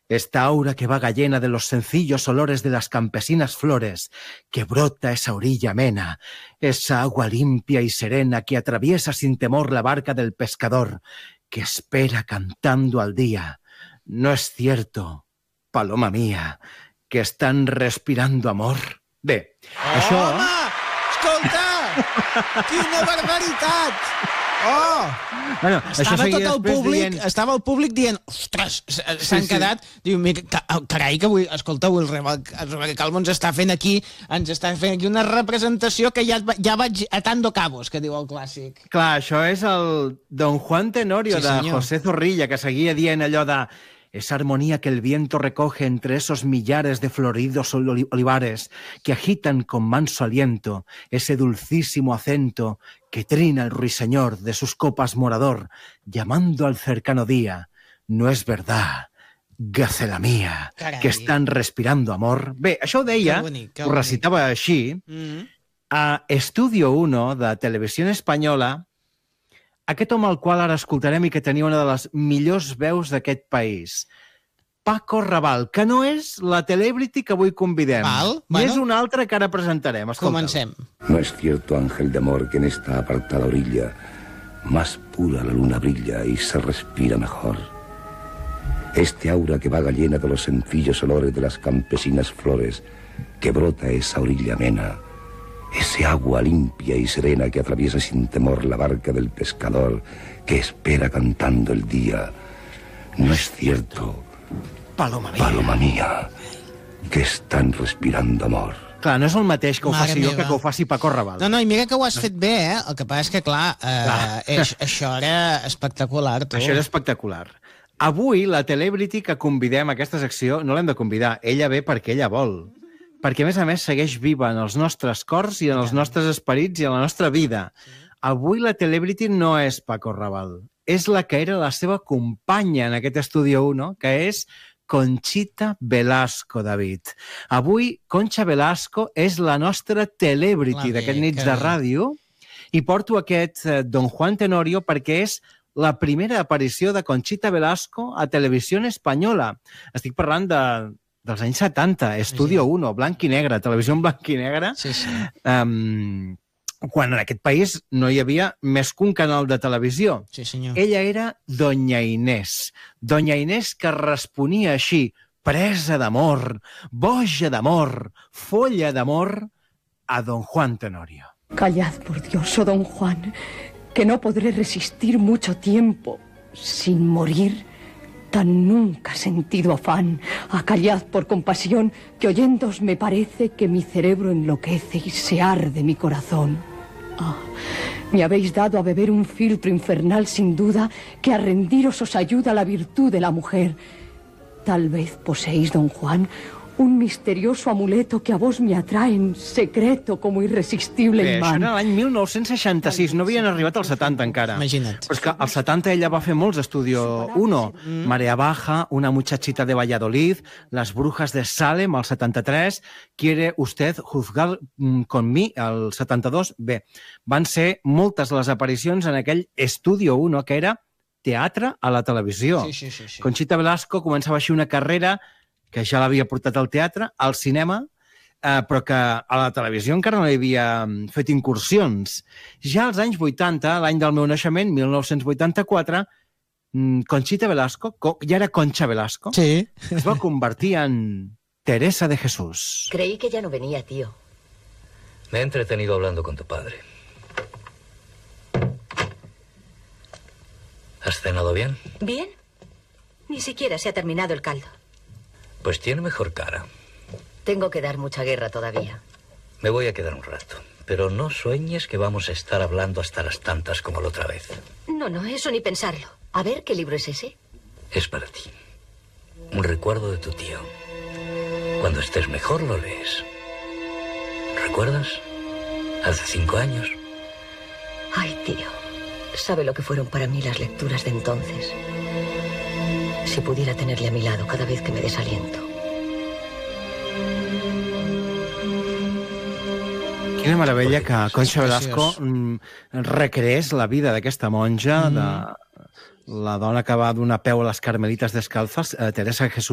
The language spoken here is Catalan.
Esta aura que vaga llena de los sencillos olores de las campesinas flores, que brota esa orilla amena, esa agua limpia y serena que atraviesa sin temor la barca del pescador, que espera cantando al día. ¿No es cierto, paloma mía, que están respirando amor? Bé, això... Home! Escolta! Quina barbaritat! Oh! Bueno, Estava el públic dient, ostres, s'han quedat... Diu, carai, que avui, escolta, avui el Rebecca Calvo ens està fent aquí una representació que ja vaig atando cabos, que diu el clàssic. Clar, això és el Don Juan Tenorio de José Zorrilla, que seguia dient allò de... Esa armonía que el viento recoge entre esos millares de floridos olivares que agitan con manso aliento ese dulcísimo acento que trina el ruiseñor de sus copas morador, llamando al cercano día. No es verdad, gacela mía, que están respirando amor. Bé, això ho deia, ho recitava així, a Estudio 1 de Televisió Espanyola, aquest home al qual ara escoltarem i que tenia una de les millors veus d'aquest país. Paco Raval, que no és la celebrity que avui convidem. És una altra que ara presentarem. Comencem. No es cierto, ángel de amor, que en esta apartada orilla más pura la luna brilla y se respira mejor. Este aura que vaga llena de los sencillos olores de las campesinas flores, que brota esa orilla amena, ese agua limpia y serena que atraviesa sin temor la barca del pescador que espera cantando el día. No es cierto, paloma mía, que están respirando amor. Clar, no és el mateix que ho faci jo que ho faci Paco Raval. No, i mira que ho has fet bé, eh? El que passa és que, clar, això era espectacular, tu. Això era espectacular. Avui, la celebrity que convidem a aquesta secció no l'hem de convidar. Ella ve perquè ella vol. Perquè, a més, segueix viva en els nostres cors i en els nostres esperits i en la nostra vida. Avui la celebrity no és Paco Raval, és la que era la seva companya en aquest Estudio 1, que és Conchita Velasco, David. Avui, Concha Velasco és la nostra celebrity d'aquest nits de ràdio i porto aquest Don Juan Tenorio perquè és la primera aparició de Conchita Velasco a Televisió Espanyola. Estic parlant dels anys 70, Estudio 1, blanc i negre, televisió en blanc i negre, quan en aquest país no hi havia més que un canal de televisió. Sí, senyor. Ella era Doña Inés. Doña Inés que responia així, presa d'amor, boja d'amor, folla d'amor, a Don Juan Tenorio. Callad, por Dios, oh Don Juan, que no podré resistir mucho tiempo sin morir. Tan nunca sentido afán. Acallad por compasión, que oyéndoos me parece que mi cerebro enloquece y se arde mi corazón. Ah, me habéis dado a beber un filtro infernal sin duda, que a rendiros os ayuda la virtud de la mujer. Tal vez poseéis, Don Juan, un misterioso amuleto que a vos me atrae en secreto como irresistible imán. Això era l'any 1966, no havien arribat als 70 encara. Imagina't. Però és que als 70 ella va fer molts d'Estudio 1. Marea Baja, Una muchachita de Valladolid, Las brujas de Salem, al 73, Quiere usted juzgar con mi, al 72. Bé, van ser moltes les aparicions en aquell Estudio 1, que era teatre a la televisió. Sí. Conchita Velasco començava així una carrera que ja l'havia portat al teatre, al cinema, però que a la televisió encara no hi havia fet incursions. Ja als anys 80, l'any del meu naixement, 1984, Conchita Velasco, ja era Concha Velasco, es va convertir en Teresa de Jesús. Creí que ya no venía, tío. Me he entretenido hablando con tu padre. ¿Has cenado bien? ¿Bien? Ni siquiera se ha terminado el caldo. Pues tiene mejor cara. Tengo que dar mucha guerra todavía. Me voy a quedar un rato, pero no sueñes que vamos a estar hablando hasta las tantas como la otra vez. No, eso ni pensarlo. A ver, ¿qué libro es ese? Es para ti. Un recuerdo de tu tío. Cuando estés mejor lo lees. ¿Recuerdas? Hace 5 años. Ay, tío. ¿Sabe lo que fueron para mí las lecturas de entonces? Si pudiera tenerle a mi lado cada vez que me desaliento. Quina meravella que Concha Velasco recreés la vida d'aquesta monja, de la dona que va donar peu a les Carmelites Descalzes, Teresa Jesús.